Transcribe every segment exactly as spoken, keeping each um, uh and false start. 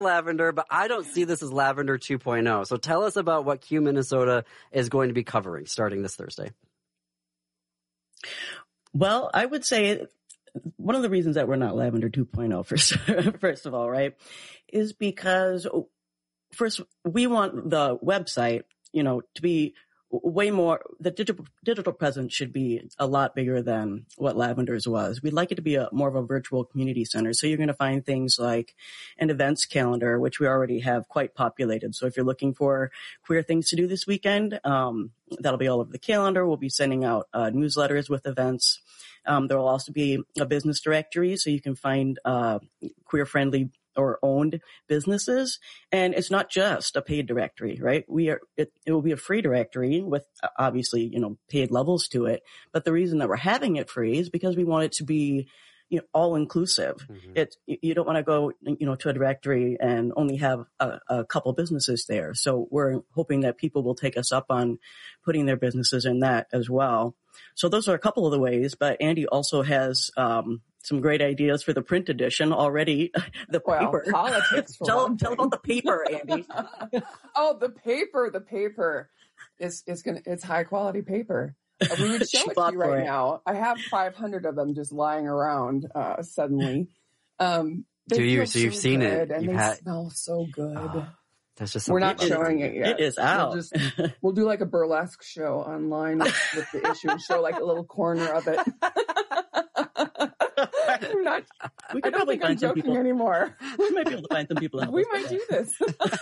Lavender, but I don't see this as Lavender two point oh. So tell us about what Q Minnesota is going to be covering starting this Thursday. Well, I would say one of the reasons that we're not Lavender two point oh, first, first of all, right, is because first we want the website, you know, to be way more, the digital digital presence should be a lot bigger than what Lavender's was. We'd like it to be a more of a virtual community center. So you're going to find things like an events calendar, which we already have quite populated. So if you're looking for queer things to do this weekend, um, that'll be all over the calendar. We'll be sending out uh, newsletters with events. Um, there will also be a business directory, so you can find uh, queer-friendly or owned businesses. And it's not just a paid directory, right? We are, it, it will be a free directory with obviously, you know, paid levels to it. But the reason that we're having it free is because we want it to be, you know, all inclusive. Mm-hmm. It, you don't want to go, you know, to a directory and only have a, a couple businesses there. So we're hoping that people will take us up on putting their businesses in that as well. So those are a couple of the ways, but Andy also has, um, some great ideas for the print edition already. The well, paper. Politics. For tell, tell about the paper, Andy. Oh, the paper. The paper is is gonna. It's high quality paper. Uh, we would show it to you right it. now. I have five hundred of them just lying around. Uh, suddenly, um, do you? So you've so seen it, it. and you've they had... smell so good. Oh, that's just we're not showing it yet. It is out. We'll, just, we'll do like a burlesque show online with, with the issue. Show like a little corner of it. I'm not, we I don't think I'm joking people. anymore. We might be able to find some people. We might do this.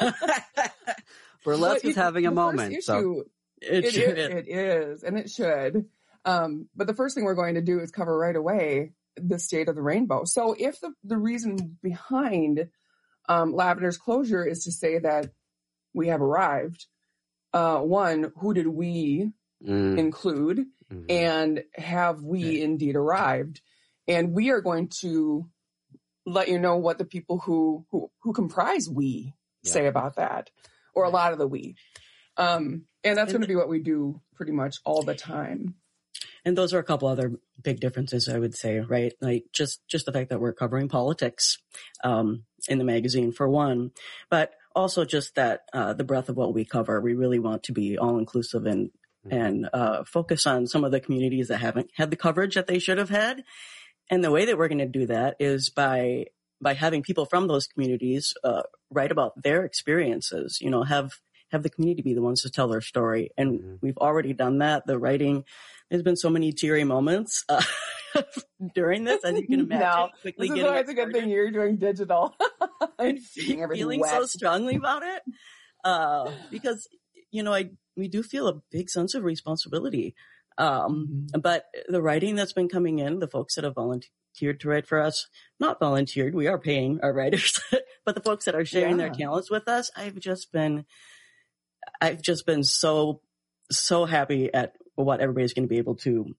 Burlesque is having a moment. Issue, so it, it, it, it is, and it should. Um, but the first thing we're going to do is cover right away the state of the rainbow. So if the, the reason behind um, Lavender's closure is to say that we have arrived, uh, one, who did we mm. include? Mm-hmm. And have we indeed arrived? And we are going to let you know what the people who who, who comprise we yeah. say about that, or a lot of the we. Um, and that's going to be what we do pretty much all the time. And those are a couple other big differences, I would say, right? Like just, just the fact that we're covering politics um, in the magazine, for one, but also just that uh, the breadth of what we cover. We really want to be all-inclusive and, mm-hmm. and uh, focus on some of the communities that haven't had the coverage that they should have had. And the way that we're going to do that is by by having people from those communities uh, write about their experiences. You know, have have the community be the ones to tell their story. And mm-hmm. we've already done that. The writing, there's been so many teary moments uh, during this, as you can imagine. No, this is why it's a good thing you're doing digital. And feeling wet. So strongly about it uh, because you know I we do feel a big sense of responsibility. Um, mm-hmm. But the writing that's been coming in, the folks that have volunteered to write for us, not volunteered, we are paying our writers, but the folks that are sharing yeah. their talents with us, I've just been, I've just been so, so happy at what everybody's going to be able to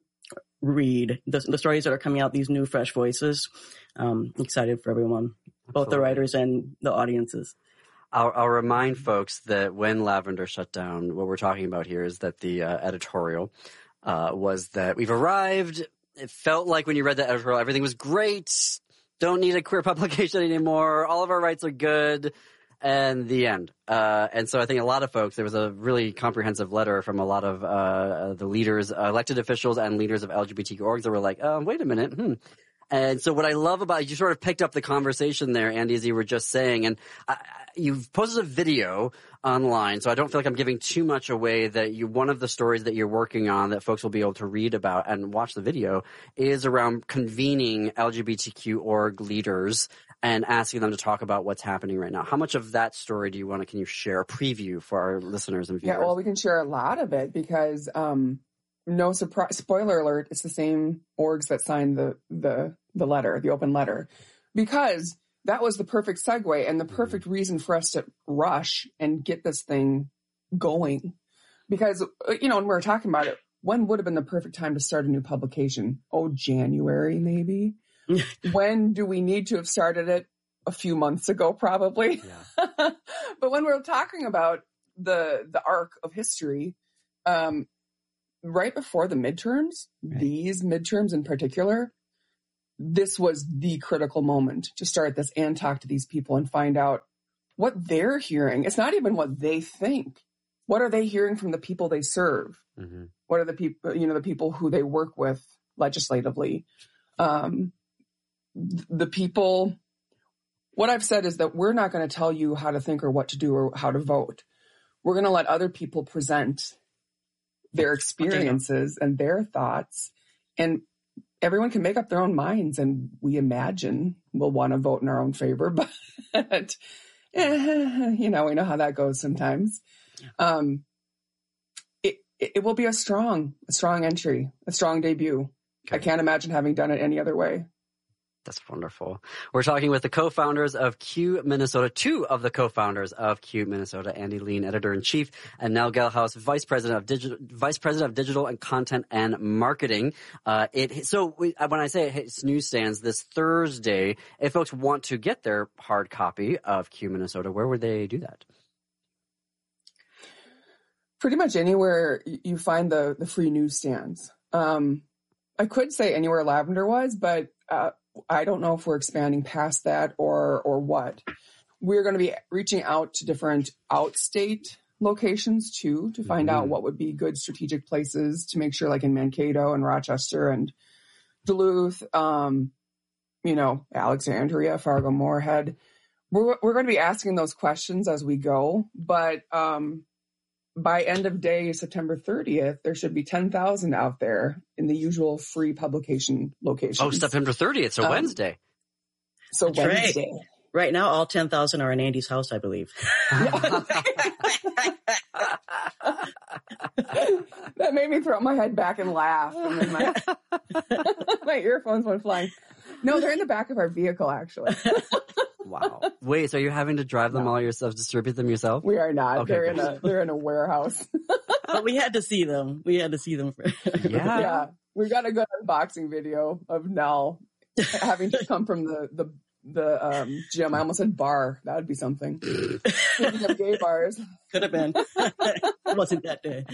read. The, the stories that are coming out, these new fresh voices. Um, excited for everyone, Absolutely. Both the writers and the audiences. I'll, I'll remind folks that when Lavender shut down, what we're talking about here is that the uh, editorial uh, was that we've arrived. It felt like when you read the editorial, everything was great. Don't need a queer publication anymore. All of our rights are good. And the end. Uh, and so I think a lot of folks, there was a really comprehensive letter from a lot of uh, the leaders, uh, elected officials and leaders of L G B T Q orgs that were like, oh, wait a minute. Hmm. And so what I love about it, you sort of picked up the conversation there, Andy, as you were just saying. And I, you've posted a video online, so I don't feel like I'm giving too much away that you, one of the stories that you're working on that folks will be able to read about and watch the video is around convening L G B T Q org leaders and asking them to talk about what's happening right now. How much of that story do you want to, can you share a preview for our listeners and viewers? Yeah, well, we can share a lot of it because, um, no surprise, spoiler alert, it's the same orgs that signed the, the, the letter, the open letter, because that was the perfect segue and the perfect reason for us to rush and get this thing going. Because, you know, when we were talking about it, when would have been the perfect time to start a new publication? Oh, January, maybe. When do we need to have started it? A few months ago, probably. Yeah. But when we're talking about the, the arc of history, um, right before the midterms, right. These midterms in particular, this was the critical moment to start this and talk to these people and find out what they're hearing. It's not even what they think. What are they hearing from the people they serve? Mm-hmm. What are the people, you know, the people who they work with legislatively? Um, the people, what I've said is that we're not going to tell you how to think or what to do or how to vote. We're going to let other people present their experiences and their thoughts, and everyone can make up their own minds, and we imagine we'll want to vote in our own favor, but eh, you know, we know how that goes sometimes. Um, it, it will be a strong, a strong entry, a strong debut. Okay. I can't imagine having done it any other way. That's wonderful. We're talking with the co-founders of Q Minnesota, two of the co-founders of Q Minnesota, Andy Lean, editor-in-chief, and Nell Gelhaus, vice president of digital, vice president of digital and content and marketing. Uh, it so we, when I say it hits newsstands this Thursday, if folks want to get their hard copy of Q Minnesota, where would they do that? Pretty much anywhere you find the the free newsstands. Um, I could say anywhere Lavender was, but uh, I don't know if we're expanding past that or or what. We're going to be reaching out to different outstate locations too to find mm-hmm. out what would be good strategic places to make sure, like in Mankato and Rochester and Duluth, um, you know, Alexandria, Fargo, Moorhead. We're we're going to be asking those questions as we go, but um, by end of day, September thirtieth, there should be ten thousand out there in the usual free publication locations. Oh, September thirtieth, so um, Wednesday. So That's Wednesday. Right. right now, all ten thousand are in Andy's house, I believe. That made me throw my head back and laugh. And then my, my earphones went flying. No, they're in the back of our vehicle, actually. Wow. Wait, so you're having to drive them no. all yourself, distribute them yourself? We are not. Okay, they're in a they're in a warehouse. But we had to see them. We had to see them. For- yeah. Yeah. We got a good unboxing video of Nell having to come from the the the um, gym. I almost said bar. That would be something. Speaking of gay bars. Could have been. It wasn't that day.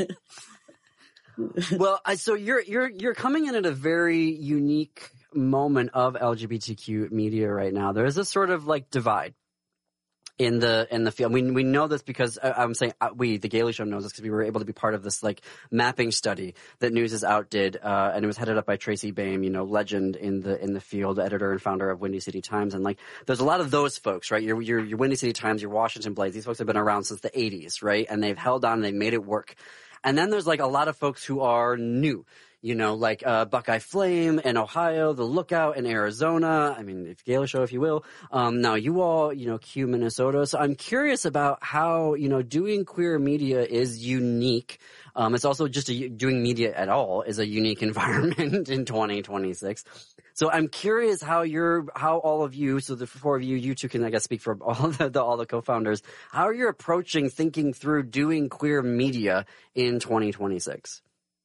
Well, I, so you're you're you're coming in at a very unique moment of L G B T Q media right now. There is a sort of like divide in the in the field. We we know this because I, I'm saying uh, we the Gailey Show knows this because we were able to be part of this like mapping study that News Is Out did, uh, and it was headed up by Tracy Baim, you know, legend in the in the field, editor and founder of Windy City Times, and like there's a lot of those folks, right? Your your your Windy City Times, your Washington Blaze. These folks have been around since the eighties, right? And they've held on, and they've made it work. And then there's like a lot of folks who are new. You know, like uh, Buckeye Flame in Ohio, The Lookout in Arizona. I mean, if Gailey Show, if you will. Um, now, you all, you know, Q Minnesota. So I'm curious about how, you know, doing queer media is unique. Um, it's also just a, doing media at all is a unique environment in twenty twenty-six. So I'm curious how you're, how all of you, so the four of you, you two can, I guess, speak for all the, the all the co-founders, how you're approaching thinking through doing queer media in twenty twenty-six.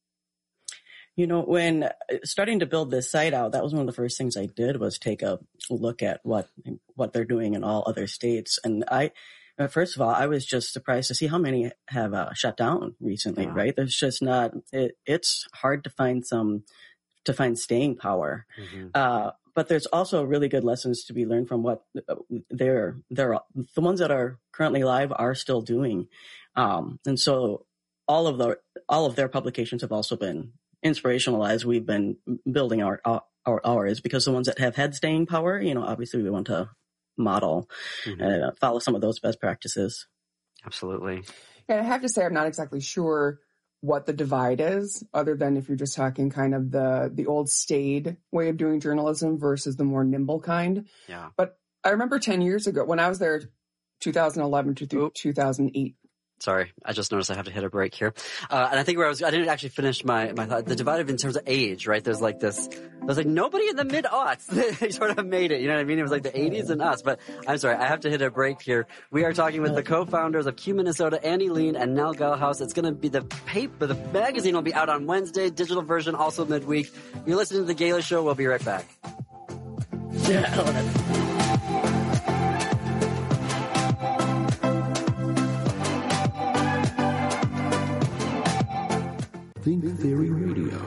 You know, when starting to build this site out, that was one of the first things I did was take a look at what what they're doing in all other states. And I, first of all, I was just surprised to see how many have uh, shut down recently, yeah. right? There's just not, it, it's hard to find some, to find staying power. Mm-hmm. Uh, but there's also really good lessons to be learned from what they're, they're, the ones that are currently live are still doing. Um, and so all of the, all of their publications have also been inspirational as we've been building our, our ours, because the ones that have had staying power, you know, obviously we want to model and mm-hmm. uh, follow some of those best practices. Absolutely. And I have to say, I'm not exactly sure what the divide is, other than if you're just talking kind of the the old staid way of doing journalism versus the more nimble kind. Yeah. But I remember ten years ago when I was there, two thousand eleven to Oop. two thousand eight. Sorry, I just noticed I have to hit a break here. Uh, and I think where I was, I didn't actually finish my, my thought. The divide in terms of age, right? There's like this, there's like nobody in the mid-aughts that sort of made it. You know what I mean? It was like the eighties and us. But I'm sorry, I have to hit a break here. We are talking with the co-founders of Q Minnesota, Andy Lean and Nell Gelhaus. It's going to be the paper, the magazine will be out on Wednesday, digital version also midweek. You're listening to The Gailey Show. We'll be right back. Yeah, Think Theory Radio. We're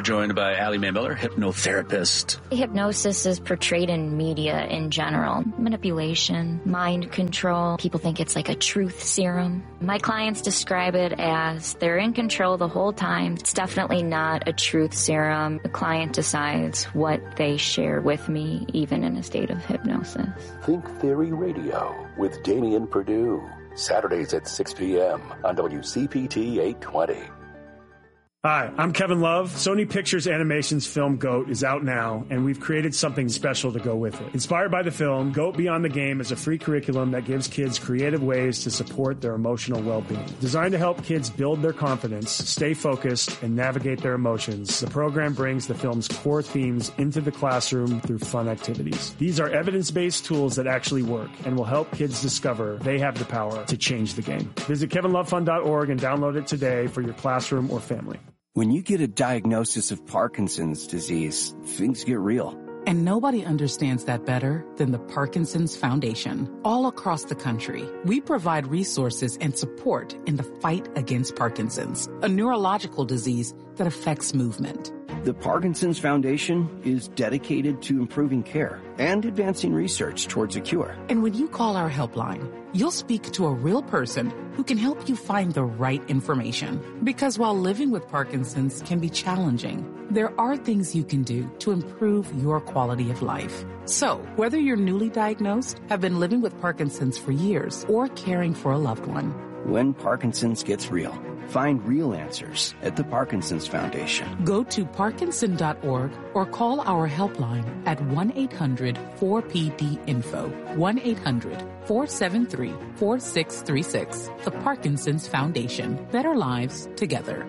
joined by Allie Mae Miller, hypnotherapist. Hypnosis is portrayed in media in general. Manipulation, mind control. People think it's like a truth serum. My clients describe it as they're in control the whole time. It's definitely not a truth serum. The client decides what they share with me, even in a state of hypnosis. Think Theory Radio with Damian Perdue. Saturdays at six p.m. on W C P T eight twenty. Hi, I'm Kevin Love. Sony Pictures Animation's film GOAT is out now, and we've created something special to go with it. Inspired by the film, GOAT Beyond the Game is a free curriculum that gives kids creative ways to support their emotional well-being. Designed to help kids build their confidence, stay focused, and navigate their emotions, the program brings the film's core themes into the classroom through fun activities. These are evidence-based tools that actually work and will help kids discover they have the power to change the game. Visit kevin love fund dot org and download it today for your classroom or family. When you get a diagnosis of Parkinson's disease, things get real. And nobody understands that better than the Parkinson's Foundation. All across the country, we provide resources and support in the fight against Parkinson's, a neurological disease that affects movement. The Parkinson's Foundation is dedicated to improving care and advancing research towards a cure. And when you call our helpline, you'll speak to a real person who can help you find the right information. Because while living with Parkinson's can be challenging, there are things you can do to improve your quality of life. So, whether you're newly diagnosed, have been living with Parkinson's for years, or caring for a loved one, when Parkinson's gets real, find real answers at the Parkinson's Foundation. Go to parkinson dot org or call our helpline at one eight hundred four P D info, one eight hundred four seven three four six three six. The Parkinson's Foundation. Better lives together.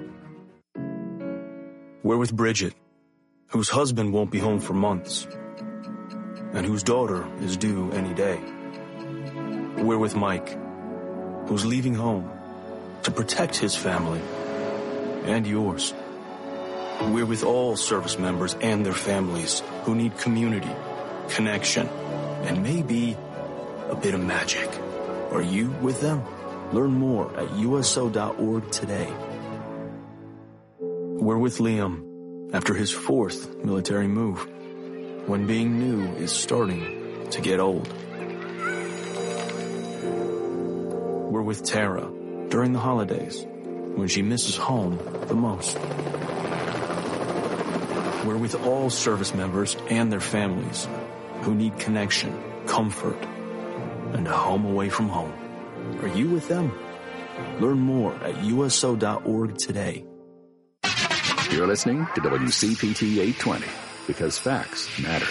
We're with Bridget, whose husband won't be home for months, and whose daughter is due any day. We're with Mike, who's leaving home to protect his family and yours. We're with all service members and their families who need community, connection, and maybe a bit of magic. Are you with them? Learn more at U S O dot org today. We're with Liam after his fourth military move, when being new is starting to get old. We're with Tara during the holidays, when she misses home the most. We're with all service members and their families who need connection, comfort, and a home away from home. Are you with them? Learn more at U S O dot org today. You're listening to W C P T eight twenty, because facts matter.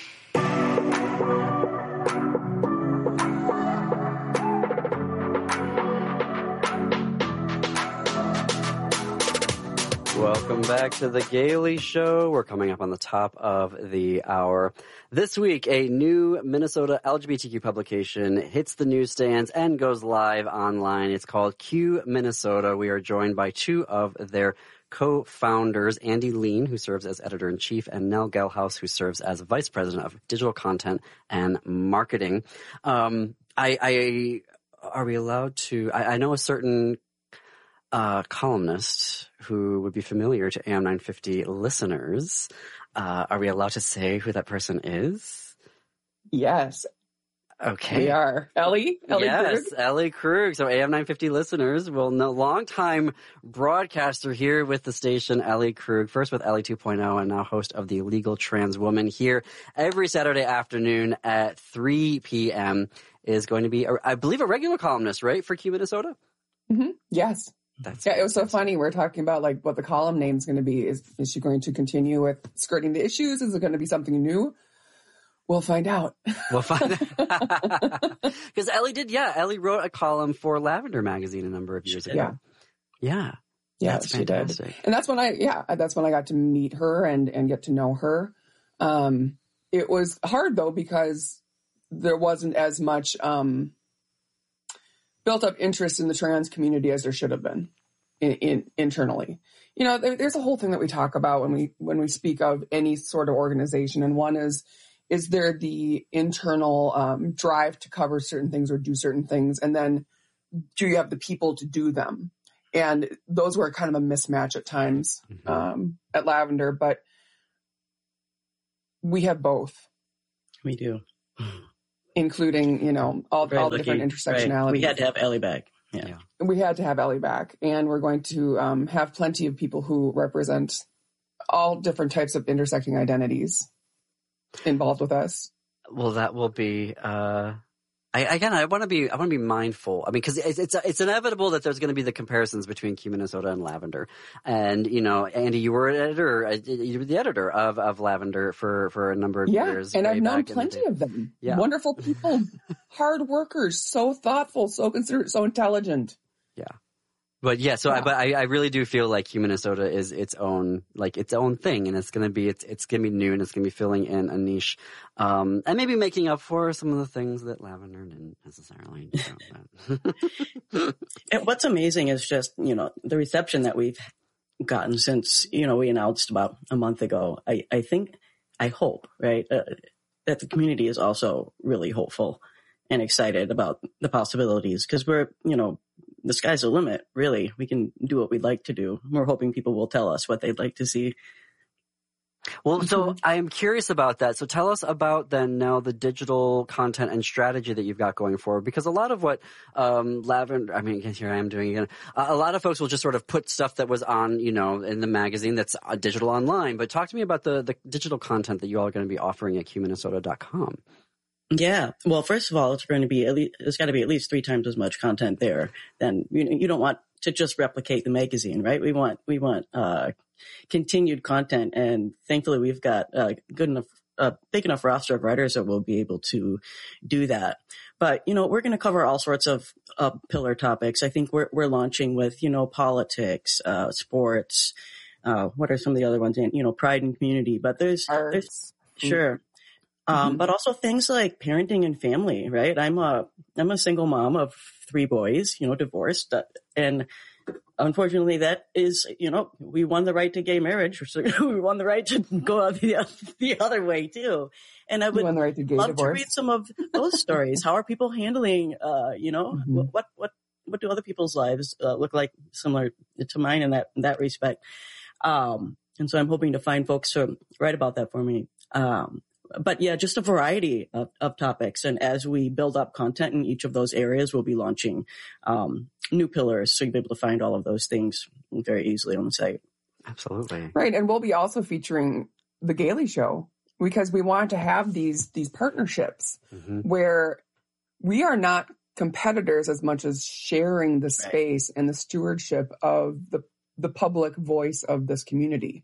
Welcome back to The Gailey Show. We're coming up on the top of the hour. This week, a new Minnesota L G B T Q publication hits the newsstands and goes live online. It's called Q Minnesota. We are joined by two of their co-founders, Andy Lean, who serves as editor-in-chief, and Nell Gelhaus, who serves as vice president of digital content and marketing. Um, I, I, are we allowed to, I, I know a certain uh, columnist who would be familiar to A M nine fifty listeners. Uh, are we allowed to say who that person is? Yes. Okay. We are. Ellie? Ellie yes, Krug? Ellie Krug. So A M nine fifty listeners will know, long-time broadcaster here with the station, Ellie Krug, first with Ellie two point oh and now host of The Legal Trans Woman, here every Saturday afternoon at three p.m. is going to be, I believe, a regular columnist, right, for Q Minnesota? Mm-hmm. Yes. That's yeah, it was so funny. We're talking about like what the column name is going to be. Is, is she going to continue with skirting the issues? Is it going to be something new? We'll find out. We'll find out. Because Ellie did, yeah. Ellie wrote a column for Lavender magazine a number of years ago. Yeah. Yeah. Yeah, that's she fantastic. did. And that's when I, yeah, that's when I got to meet her and, and get to know her. Um, it was hard though, because there wasn't as much, um, built up interest in the trans community as there should have been in, in internally. You know, there, there's a whole thing that we talk about when we, when we speak of any sort of organization. And one is, is there the internal um, drive to cover certain things or do certain things? And then do you have the people to do them? And those were kind of a mismatch at times Mm-hmm. um, at Lavender, but we have both. We do. Including, you know, all, Very all the lucky. different intersectionalities. Right. We had to have Ellie back. Yeah. Yeah. We had to have Ellie back. And we're going to um, have plenty of people who represent all different types of intersecting identities involved with us. Well, that will be, uh, I, again, I want to be, I want to be mindful. I mean, cause it's, it's, it's inevitable that there's going to be the comparisons between Q Minnesota and Lavender. And, you know, Andy, you were an editor, uh, you were the editor of, of Lavender for, for a number of yeah, years. And way I've known back in the plenty day. of them. Yeah. Wonderful people, hard workers, so thoughtful, so considerate, so intelligent. Yeah. But yeah, so Yeah. I, but I, I really do feel like Q Minnesota is its own, like its own thing, and it's gonna be, it's, it's gonna be new, and it's gonna be filling in a niche, um, and maybe making up for some of the things that Lavender didn't necessarily do. And what's amazing is just, you know, the reception that we've gotten since, you know, we announced about a month ago. I, I think, I hope, right, uh, that the community is also really hopeful and excited about the possibilities, because we're, you know, the sky's the limit, really. We can do what we'd like to do. We're hoping people will tell us what they'd like to see. Well, so I'm curious about that. So tell us about then now the digital content and strategy that you've got going forward, because a lot of what um, Lavender, I mean, here I am doing again. Uh, a lot of folks will just sort of put stuff that was on, you know, in the magazine that's uh, digital online. But talk to me about the, the digital content that you all are going to be offering at Q Minnesota dot com. Yeah. Well, first of all, it's going to be at least, it's got to be at least three times as much content there. Then you know, you don't want to just replicate the magazine, right? We want, we want, uh, continued content. And thankfully we've got a good enough, a big enough roster of writers that will be able to do that. But, you know, we're going to cover all sorts of, uh, pillar topics. I think we're, we're launching with, you know, politics, uh, sports, uh, what are some of the other ones? And, you know, pride and community, but there's, Arts. there's, sure. Um, Mm-hmm. but also things like parenting and family, right? I'm a, I'm a single mom of three boys, you know, divorced. Uh, and unfortunately that is, you know, we won the right to gay marriage. So we won the right to go the, the other way too. And I would won the right to gay love divorce. to read some of those stories. How are people handling, uh, you know, Mm-hmm. what, what, what, what do other people's lives uh, look like similar to mine in that, in that respect? Um, and so I'm hoping to find folks to write about that for me. Um, But yeah, just a variety of, of topics. And as we build up content in each of those areas, we'll be launching um, new pillars. So you'll be able to find all of those things very easily on the site. Absolutely. Right. And we'll be also featuring the Gailey Show, because we want to have these, these partnerships Mm-hmm. where we are not competitors as much as sharing the space and the stewardship of the, the public voice of this community.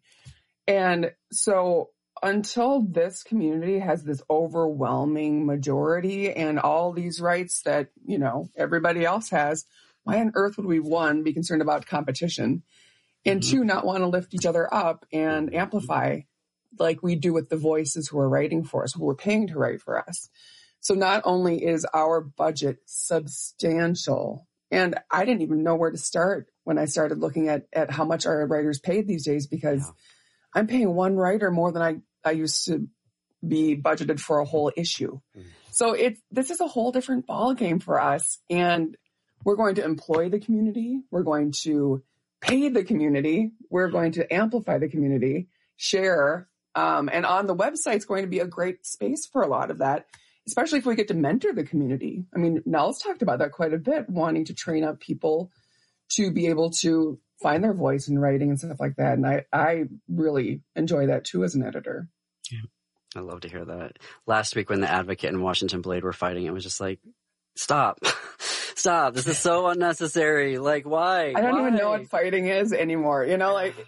And so until this community has this overwhelming majority and all these rights that, you know, everybody else has, why on earth would we, one, be concerned about competition, and Mm-hmm. two, not want to lift each other up and amplify like we do with the voices who are writing for us, who we're paying to write for us. So not only is our budget substantial, and I didn't even know where to start when I started looking at, at how much our writers paid these days, because Yeah. I'm paying one writer more than I, I used to be budgeted for a whole issue. Mm. So it, this is a whole different ballgame for us. And we're going to employ the community. We're going to pay the community. We're going to amplify the community, share. Um, and on the website, it's going to be a great space for a lot of that, especially if we get to mentor the community. I mean, Nell's talked about that quite a bit, wanting to train up people to be able to find their voice in writing and stuff like that. And I, I really enjoy that too as an editor. Yeah. I love to hear that. Last week when the Advocate and Washington Blade were fighting, it was just like, stop, stop. This is so unnecessary. Like, why? I don't why? even know what fighting is anymore. You know, like,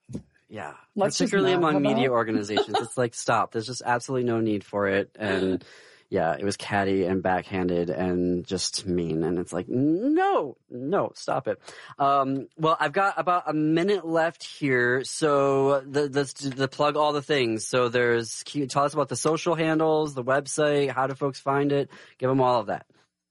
yeah, let's just particularly not. among How media about- organizations. It's like, stop. There's just absolutely no need for it. And yeah, it was catty and backhanded and just mean. And it's like, no, no, stop it. Um, well, I've got about a minute left here. So the, the, the plug all the things. So there's, can you tell us about the social handles, the website, how do folks find it? Give them all of that.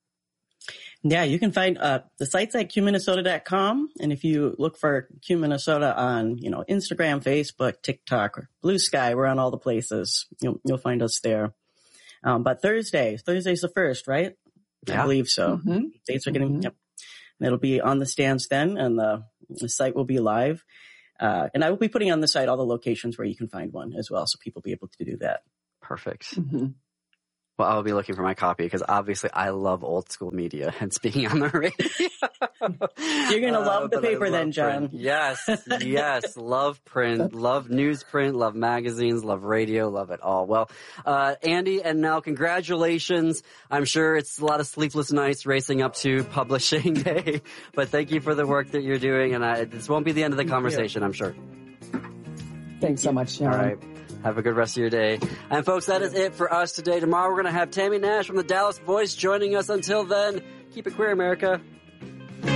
Yeah, you can find uh, the site's at Q Minnesota dot com. And if you look for Q Minnesota on, you know, Instagram, Facebook, TikTok, or Blue Sky, we're on all the places. You'll, you'll find us there. Um, but Thursday, Thursday's the first, right? Yeah. I believe so. Mhm. Dates are getting, Mhm. yep. It'll be on the stands then, and the, the site will be live. Uh, and I will be putting on the site all the locations where you can find one as well, so people will be able to do that. Perfect. Mm-hmm. Well, I'll be looking for my copy because obviously I love old school media and speaking on the radio. You're going to uh, love the paper love then, John. Print. Yes, yes. Love print, love newsprint, love magazines, love radio, love it all. Well, uh, Andy and Nell, congratulations. I'm sure it's a lot of sleepless nights racing up to publishing day, but thank you for the work that you're doing. And I, this won't be the end of the conversation, I'm sure. Thanks so much, Sharon. All right. Have a good rest of your day. And folks, that is it for us today. Tomorrow we're going to have Tammy Nash from the Dallas Voice joining us. Until then, keep it queer, America.